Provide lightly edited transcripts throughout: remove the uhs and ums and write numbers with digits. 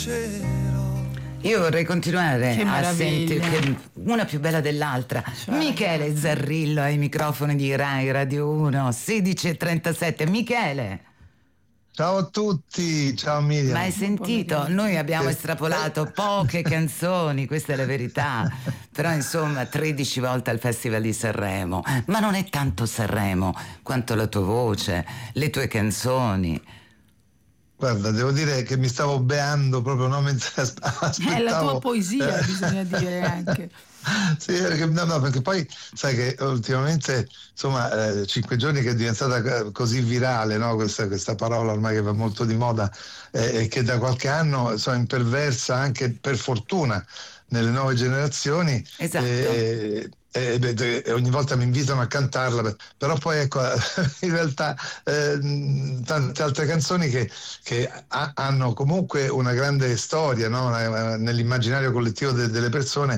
Io vorrei continuare Che a meraviglia. sentire una più bella dell'altra. Cioè. Michele Zarrillo ai microfoni di Rai Radio 1, 16:37. Michele, Ciao a tutti, ciao ma Miriam. hai sentito? pomeriggio. Noi abbiamo estrapolato poche canzoni, questa è la verità. Però insomma 13 volte al Festival di Sanremo. Ma non è tanto Sanremo quanto la tua voce, le tue canzoni. Guarda, devo dire che mi stavo beando proprio, no, mentre aspettavo. È la tua poesia, bisogna dire anche. Sì, perché poi sai che ultimamente, insomma, 5 giorni che è diventata così virale, no? Questa parola ormai che va molto di moda e che da qualche anno insomma, imperversa anche per fortuna nelle nuove generazioni. Esatto. E ogni volta mi invitano a cantarla, però poi ecco in realtà tante altre canzoni che hanno comunque una grande storia, no? Nell'immaginario collettivo delle persone,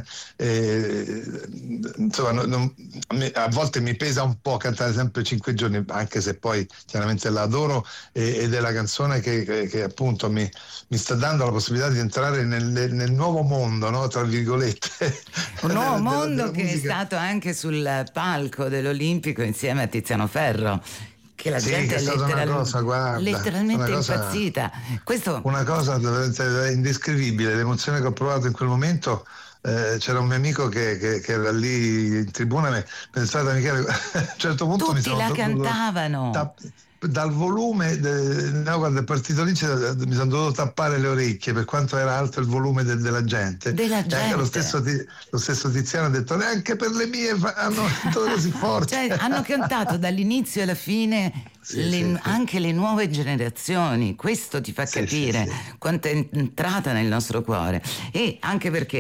insomma a volte mi pesa un po' cantare sempre 5 giorni, anche se poi chiaramente la adoro ed è la canzone che appunto mi sta dando la possibilità di entrare nel nuovo mondo, no? Tra virgolette, Un nuovo mondo che è musica. stato anche sul palco dell'Olimpico insieme a Tiziano Ferro, che la Sì, gente che è è stata una cosa, guarda, letteralmente una cosa- impazzita. Questo Una cosa veramente indescrivibile, l'emozione che ho provato in quel momento. C'era un mio amico che era lì in tribuna, pensate Michele, a un certo punto mi tutti sono la dovuto cantavano. dal volume, no, quando è partito lì mi sono dovuto tappare le orecchie per quanto era alto il volume della gente. Della E anche lo gente. stesso Tiziano ha detto neanche per le mie hanno cantato così forte. Cioè, hanno cantato dall'inizio alla fine Sì. anche le nuove generazioni. Questo ti fa Sì, capire sì. quanto è entrata nel nostro cuore. E anche perché